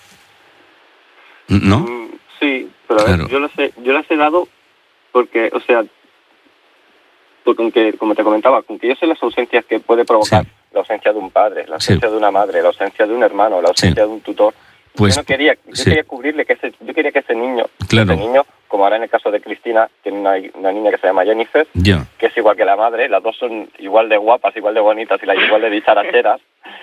¿No? Mm, sí, pero a ver, Claro. yo las he, yo las he dado porque, o sea, porque aunque, como te comentaba, aunque yo sé las ausencias que puede provocar Sí. la ausencia de un padre, la Sí. ausencia de una madre, la ausencia de un hermano, la ausencia Sí. de un tutor, Pues, yo no quería, yo sí. quería cubrirle que ese, yo quería que ese niño, Claro. ese niño, como ahora en el caso de Cristina, tiene una, una niña que se llama Jennifer, Ya. que es igual que la madre, las dos son igual de guapas, igual de bonitas y las igual de dicharacheras.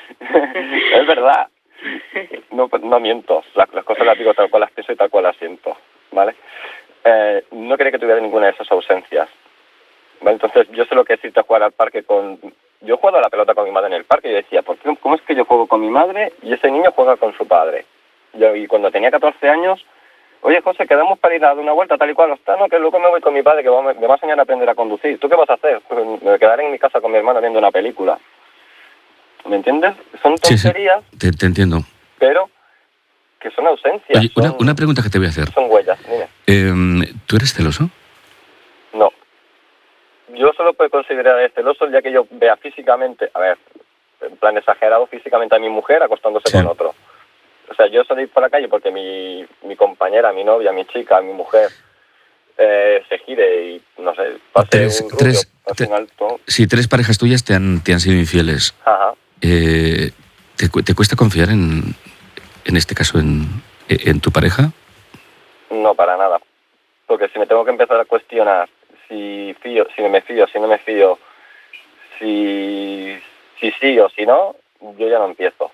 Es verdad. No, no miento, las, las cosas las digo tal cual las pienso y tal cual las siento, ¿vale? Eh, no quería que tuviera ninguna de esas ausencias, ¿vale? Entonces yo sé lo que es irte a jugar al parque con, yo he jugado a la pelota con mi madre en el parque y yo decía, ¿por qué, ¿cómo es que yo juego con mi madre y ese niño juega con su padre? Yo, y cuando tenía catorce años, oye, José, quedamos para ir a dar una vuelta tal y cual, está, no, que luego me voy con mi padre que va, me va a enseñar a aprender a conducir. ¿Tú qué vas a hacer? Pues me quedaré en mi casa con mi hermano viendo una película. ¿Me entiendes? Son tonterías, sí, sí. Te, te entiendo. Pero que son ausencias. Oye, una, son, una pregunta que te voy a hacer. Son huellas, dime. Eh, ¿Tú eres celoso? No. Yo solo puedo considerar celoso el día que yo vea físicamente, a ver, en plan exagerado, físicamente a mi mujer acostándose sí. con otro. O sea, yo salí por la calle porque mi, mi compañera, mi novia, mi chica, mi mujer eh, se gire y, no sé, pase tres, un rubio, tres, pase un alto. Sí, tres parejas tuyas te han, te han sido infieles. Ajá. Eh, ¿te, ¿Te cuesta confiar en, en este caso, en, en tu pareja? No, para nada. Porque si me tengo que empezar a cuestionar si fío, si me fío, si no me fío, si, si sí o si no, yo ya no empiezo.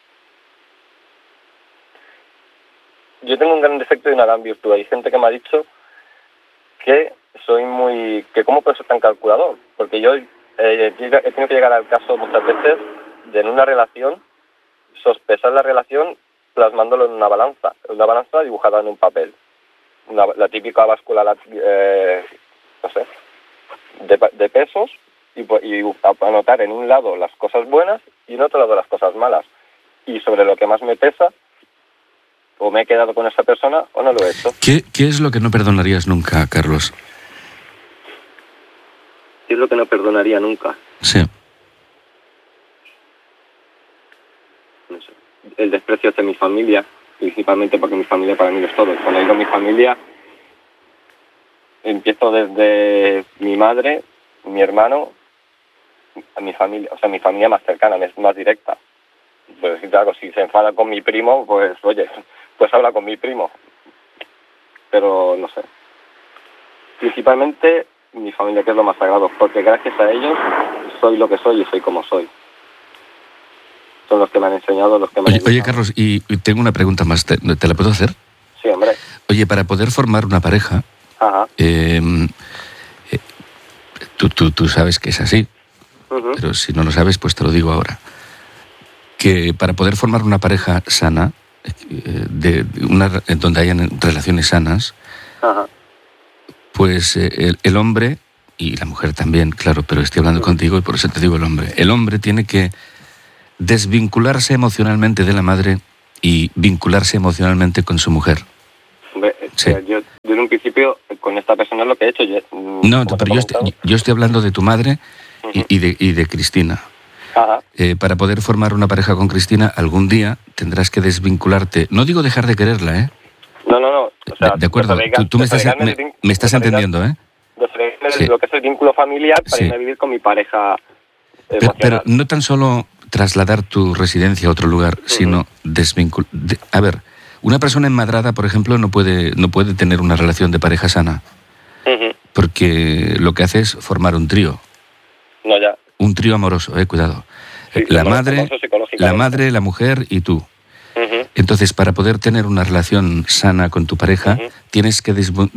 Yo tengo un gran defecto y una gran virtud. Hay gente que me ha dicho que soy muy... que cómo puedo ser tan calculador. Porque yo eh, he tenido que llegar al caso muchas veces de en una relación sospechar la relación plasmándolo en una balanza. Una balanza dibujada en un papel. Una, la típica báscula, eh, no sé, de, de pesos y, y anotar en un lado las cosas buenas y en otro lado las cosas malas. Y sobre lo que más me pesa... o me he quedado con esa persona o no lo he hecho. ¿Qué, qué es lo que no perdonarías nunca, Carlos? ¿Qué es lo que no perdonaría nunca? Sí. No sé. El desprecio hacia mi familia, principalmente porque mi familia para mí es todo. Cuando digo mi familia, empiezo desde mi madre, mi hermano, a mi familia, o sea, mi familia más cercana, más directa. Pues claro, si se enfada con mi primo, pues oye, pues habla con mi primo. Pero no sé. Principalmente mi familia, que es lo más sagrado, porque gracias a ellos soy lo que soy y soy como soy. Son los que me han enseñado, los que me oye, han oye, Carlos, y tengo una pregunta más, ¿te, te la puedo hacer? Sí, hombre. Oye, para poder formar una pareja, Ajá. Eh, eh, tú, tú, tú sabes que es así, uh-huh. pero si no lo sabes, pues te lo digo ahora. Que para poder formar una pareja sana, eh, de una, donde hayan relaciones sanas, Ajá. pues eh, el, el hombre, y la mujer también, claro, pero estoy hablando uh-huh. contigo y por eso te digo el hombre, el hombre tiene que desvincularse emocionalmente de la madre y vincularse emocionalmente con su mujer. Hombre, sí. yo, yo en un principio con esta persona es lo que he hecho. Yo, no, pero yo estoy, yo estoy hablando de tu madre uh-huh. y, y, de, y de Cristina. Ajá. Eh, para poder formar una pareja con Cristina, algún día tendrás que desvincularte. No digo dejar de quererla, ¿eh? No, no, no. O sea, de, de acuerdo, tú, tú me estás, me, me estás entendiendo, ¿eh? De sí. Lo que es el vínculo familiar para sí. irme a vivir con mi pareja pero, pero no tan solo trasladar tu residencia a otro lugar, uh-huh. sino desvincular... De, a ver, una persona enmadrada, por ejemplo, no puede, no puede tener una relación de pareja sana. Uh-huh. Porque lo que hace es formar un trío. No, ya. Un trío amoroso, eh, cuidado. Sí, la madre, la madre, la mujer y tú. Uh-huh. Entonces, para poder tener una relación sana con tu pareja, uh-huh. tienes que desbu-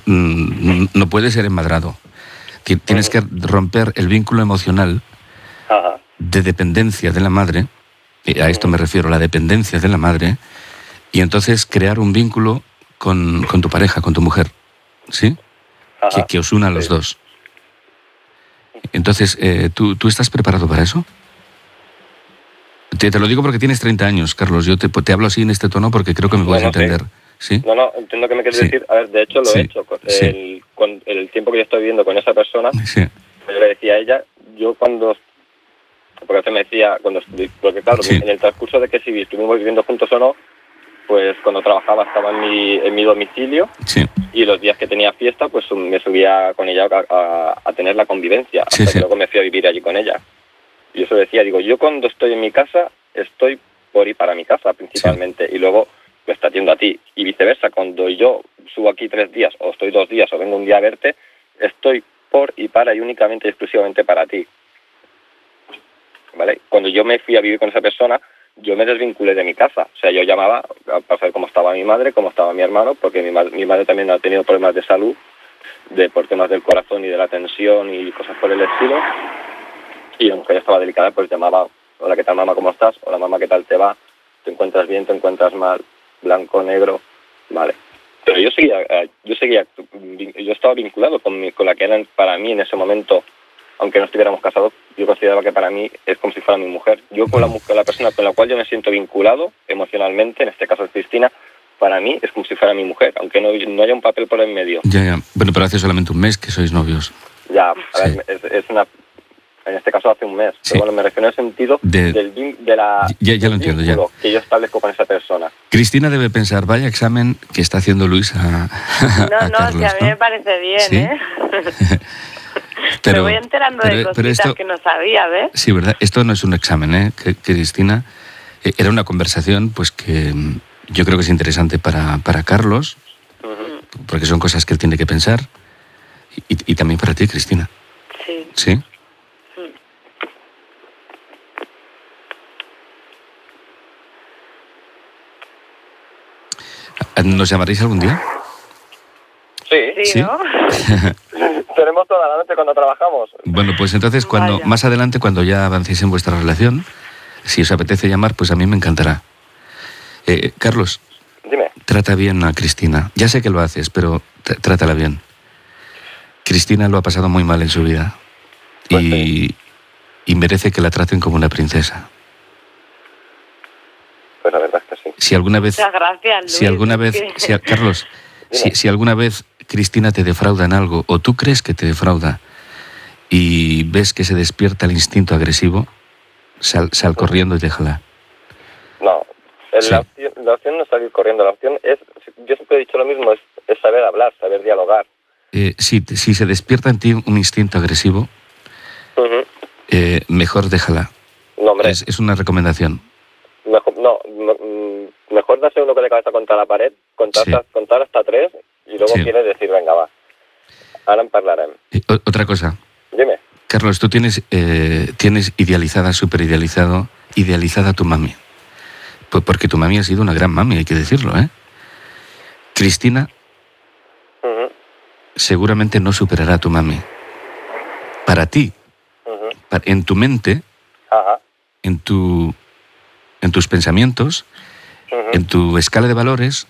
no puedes ser enmadrado. Tienes uh-huh. que romper el vínculo emocional uh-huh. de dependencia de la madre. A esto uh-huh. me refiero, la dependencia de la madre. Y entonces crear un vínculo con, con tu pareja, con tu mujer, ¿sí? Uh-huh. Que, que os una a los sí. dos. Entonces, eh, ¿tú, ¿tú estás preparado para eso? Te, te lo digo porque tienes treinta años, Carlos. Yo te, te hablo así en este tono porque creo que me puedes bueno, entender. Sí. ¿Sí? No, no, entiendo que me quieres sí. decir. A ver, de hecho lo sí. he hecho. El, sí. con el tiempo que yo estoy viviendo con esa persona, sí. yo le decía a ella, yo cuando... Porque se me decía, cuando porque claro, sí. en el transcurso de que si estuvimos viviendo juntos o no, pues cuando trabajaba estaba en mi, en mi domicilio sí. y los días que tenía fiesta, pues me subía con ella a, a, a tener la convivencia, hasta sí, sí. que luego me fui a vivir allí con ella. Y eso decía, digo, yo cuando estoy en mi casa, estoy por ir para mi casa principalmente, sí. y luego me está atiendo a ti. Y viceversa, cuando yo subo aquí tres días, o estoy dos días, o vengo un día a verte, estoy por y para y únicamente y exclusivamente para ti. ¿Vale? Cuando yo me fui a vivir con esa persona, yo me desvinculé de mi casa. O sea, yo llamaba para saber cómo estaba mi madre, cómo estaba mi hermano, porque mi, ma- mi madre también ha tenido problemas de salud, de por temas del corazón y de la tensión y cosas por el estilo. Y aunque ella estaba delicada, pues llamaba, hola, ¿qué tal, mamá? ¿Cómo estás? Hola, mamá, ¿qué tal te va? ¿Te encuentras bien? ¿Te encuentras mal? Blanco, negro, vale. Pero yo seguía, eh, yo seguía, yo estaba vinculado con, mi, con la que era para mí en ese momento, aunque no estuviéramos casados, yo consideraba que para mí es como si fuera mi mujer. Yo con la, con la persona con la cual yo me siento vinculado emocionalmente, en este caso es Cristina, para mí es como si fuera mi mujer, aunque no, no haya un papel por en medio. Ya, ya. Bueno, pero hace solamente un mes que sois novios. Ya, a Sí. ver, es, es una... En este caso hace un mes. Sí. Pero bueno, me refiero en el sentido De- del, vin- de la, Ya- ya lo del entiendo, ya. vínculo que yo establezco con esa persona. Cristina debe pensar, vaya examen que está haciendo Luis a, No, a no, Carlos, si a mí ¿no? me parece bien, ¿Sí? ¿eh? Pero- me voy enterando pero- de pero cositas esto- que no sabía, ¿ves? Sí, ¿verdad? Esto no es un examen, ¿eh? Que- Cristina, eh, era una conversación pues que mm, yo creo que es interesante para, para Carlos, Ujú. porque son cosas que él tiene que pensar, y, y también para ti, Cristina. Sí. ¿Sí? ¿Nos llamaréis algún día? Sí, Sí, ¿Sí? ¿no? tenemos toda la noche cuando trabajamos. Bueno, pues entonces, cuando Vaya. más adelante, cuando ya avancéis en vuestra relación, si os apetece llamar, pues a mí me encantará. Eh, Carlos, Dime. trata bien a Cristina. Ya sé que lo haces, pero tr- trátala bien. Cristina lo ha pasado muy mal en su vida. Pues Y, y merece que la traten como una princesa. Pues la verdad es que sí. Si alguna vez... Muchas gracias, Luis. Si alguna es vez... que- si a- Carlos, si, Dime. si alguna vez Cristina te defrauda en algo, o tú crees que te defrauda, y ves que se despierta el instinto agresivo, sal, sal corriendo y déjala. No, el- Sí. la, opción, la opción no es salir corriendo, la opción es, yo siempre he dicho lo mismo, es, es saber hablar, saber dialogar. Eh, si, te- si se despierta en ti un instinto agresivo, Ujú. eh, mejor déjala. No, hombre, Es, es una recomendación. mejor, no, m- mm, mejor darse uno con la cabeza contra la pared, contar, Sí. hasta, contar hasta tres y luego Sí. quieres decir, venga, va. Ahora en parlarem. Eh, o- otra cosa, Dime. Carlos, tú tienes, eh, tienes idealizada, súper idealizado, idealizada a tu mami. Pues porque tu mami ha sido una gran mami, hay que decirlo, ¿eh? Cristina Ujú, seguramente no superará a tu mami. Para ti, ujú. pa- en tu mente, Ajá. en, tu, en tus pensamientos, Ujú. en tu escala de valores,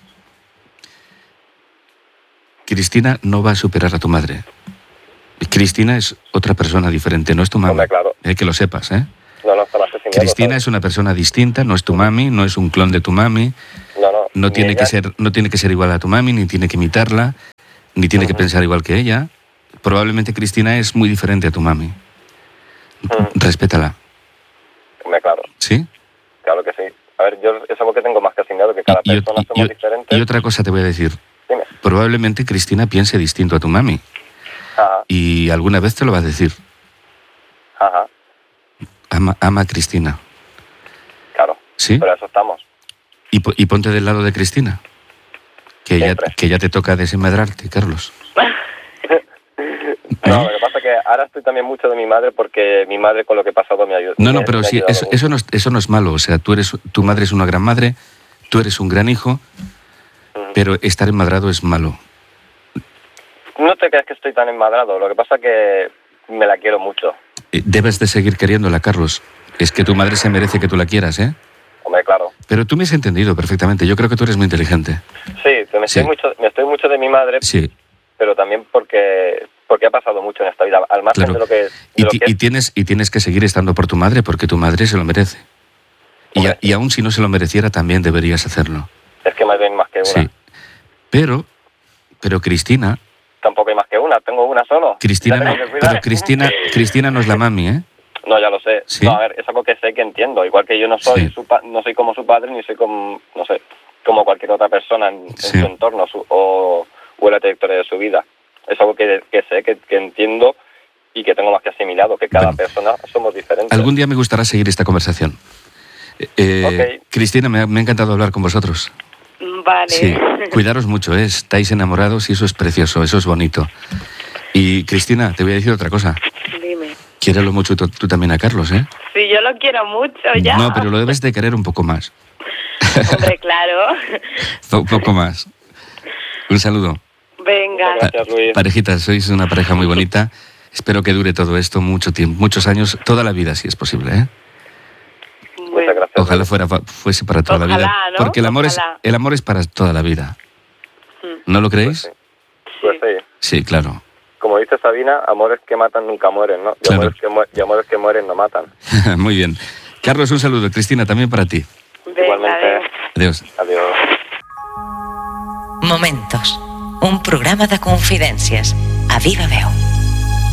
Cristina no va a superar a tu madre. Cristina es otra persona diferente, no es tu mami. Hombre, claro. Eh, que lo sepas, ¿eh? No, no, está más que sin miedo, Cristina ¿sabes? es una persona distinta, no es tu mami, no es un clon de tu mami, No, no. no ni tiene ella- que ser, no tiene que ser igual a tu mami, ni tiene que imitarla, ni tiene que Ujú. pensar igual que ella. Probablemente Cristina es muy diferente a tu mami. Ujú. Respétala, Hombre, claro, ¿sí? claro que sí. A ver, yo es algo que tengo más que asignado, que cada Y- y- persona y- somos y- diferentes. y otra cosa te voy a decir. Dime. Probablemente Cristina piense distinto a tu mami Ajá, y alguna vez te lo va a decir. ajá, Ama, ama a Cristina, claro. ¿sí? Pero eso estamos. Y, po- y ponte del lado de Cristina, que ya, Siempre. que ya te toca desenmadrarte, Carlos. No, lo que pasa es que ahora estoy también mucho de mi madre porque mi madre con lo que he pasado me ayuda. No, no, me- pero me ha sí, ayudado eso, mucho. eso, no, es- eso no es malo. O sea, tú eres, tu madre es una gran madre, tú eres un gran hijo, Ujú. pero estar enmadrado es malo. No te creas que estoy tan enmadrado, lo que pasa es que me la quiero mucho. Eh, Debes de seguir queriéndola, Carlos. Es que tu madre se merece que tú la quieras, ¿eh? Hombre, claro. Pero tú me has entendido perfectamente. Yo creo que tú eres muy inteligente. Sí, que me, Sí. Estoy mucho, me estoy mucho de mi madre, Sí. pero también porque porque ha pasado mucho en esta vida, al margen Claro. de lo que, de Y, lo ti- que y es. tienes, y tienes que seguir estando por tu madre porque tu madre se lo merece. Y, a- Hombre. y aún si no se lo mereciera, también deberías hacerlo. Es que más bien más que una. Sí. Pero, pero Cristina, Tampoco hay más que una, tengo una solo. Cristina, Ya no, tengo que cuidar. pero Cristina, Cristina no es la mami, ¿eh? No, ya lo sé. ¿Sí? No, a ver, es algo que sé, que entiendo. Igual que yo no soy Sí. su pa- no soy como su padre, ni soy como, no sé, como cualquier otra persona en, en Sí. su entorno su- o, o en la trayectoria de su vida. Es algo que, que sé, que, que entiendo y que tengo más que asimilado, que cada Bueno. persona somos diferentes. Algún día me gustará seguir esta conversación. Eh, eh, Ok. Cristina, me ha, me ha encantado hablar con vosotros. Vale. Sí, cuidaros mucho, ¿eh? Estáis enamorados y eso es precioso, eso es bonito. Y Cristina, te voy a decir otra cosa. Dime. Quiérelo mucho tú, tú también a Carlos, ¿eh? Sí, yo lo quiero mucho ya. No, pero lo debes de querer un poco más. Hombre, claro. Un poco más. Un saludo. Venga. Gracias, Luis. Parejitas, sois una pareja muy bonita. Espero que dure todo esto mucho tiempo, muchos años, toda la vida, si es posible, ¿eh? Muchas gracias. Ojalá fuera, fuese para toda la Ojalá, vida. ¿no? Porque el amor, es, Ojalá. el amor es para toda la vida. Mm. ¿No lo Pues creéis? sí. Pues sí. Sí, claro. Como dice Sabina, amores que matan nunca mueren, ¿no? Y, Claro. amores, que mu- y amores que mueren no matan. Muy bien. Carlos, un saludo. Cristina, también para ti. Venga, Igualmente. adéu. Adiós. Adiós. Momentos. Un programa de confidències. A Viva Veu.